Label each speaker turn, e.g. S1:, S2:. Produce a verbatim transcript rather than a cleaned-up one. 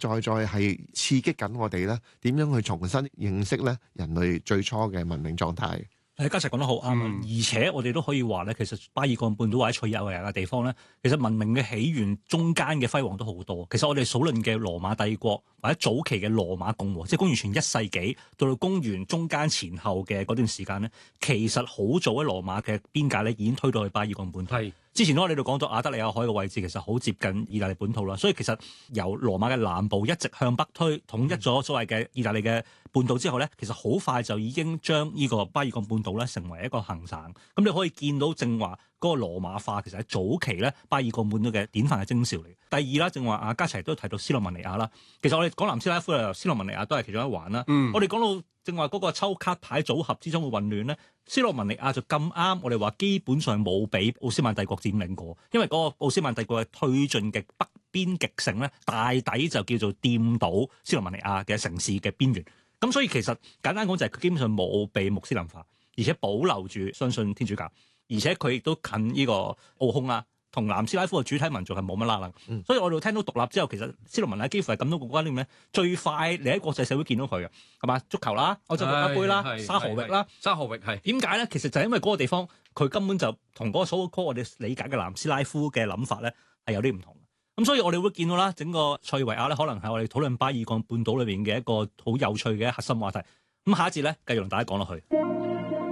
S1: 在在係刺激緊我哋咧，點樣去重新認識咧人類最初嘅文明狀態。
S2: 誒，嘉實講得好啱啊！
S3: 嗯、
S2: 而且我哋都可以話咧，其實巴爾幹半島或者塞爾維亞嘅地方咧，其實文明嘅起源中間嘅輝煌都好多。其實我哋討論嘅羅馬帝國或者早期嘅羅馬共和，即係公元前一世紀到到公元中間前後嘅嗰段時間咧，其實好早喺羅馬嘅邊界咧已經推到去巴爾幹半島。係之前我哋都講咗亞得里亞海嘅位置，其實好接近意大利本土啦。所以其實由羅馬嘅南部一直向北推，統一咗所謂嘅意大利嘅半島之後咧，其實好快就已經將呢個巴爾幹半島咧成為一個行省。咁你可以見到正話嗰個羅馬化其實喺早期咧巴爾幹半島嘅典範嘅徵兆嚟。第二啦，正話阿嘉齊都提到斯洛文尼亞啦。其實我哋講南斯拉夫啊，斯洛文尼亞都係其中一環啦。嗯、我哋講到正話嗰個抽卡牌組合之中嘅混亂咧，斯洛文尼亞就咁啱，我哋話基本上冇俾奧斯曼帝國佔領過，因為嗰個奧斯曼帝國嘅推進嘅北邊極盛咧，大抵就叫做掂到斯洛文尼亞嘅城市嘅邊緣。咁所以其實簡單講就係佢基本上冇被穆斯林化，而且保留住相信天主教，而且佢亦都近呢個奧匈啊，同南斯拉夫嘅主體民族係冇乜拉楞。嗯、所以我哋聽到獨立之後，其實斯洛文尼亞幾乎係咁多個國家裏面最快你喺國際社會見到佢嘅，係嘛？足球啦、歐洲國家杯啦、沙河域啦、
S3: 沙河域係點
S2: 解咧？其實就係因為嗰個地方佢根本就同嗰個所謂我哋理解嘅南斯拉夫嘅諗法咧係有啲唔同。咁所以我哋會見到啦，整個塞爾維亞咧，可能係我哋討論巴爾幹半島裏邊嘅一個好有趣嘅核心話題。咁下一節咧，繼續同大家講落去。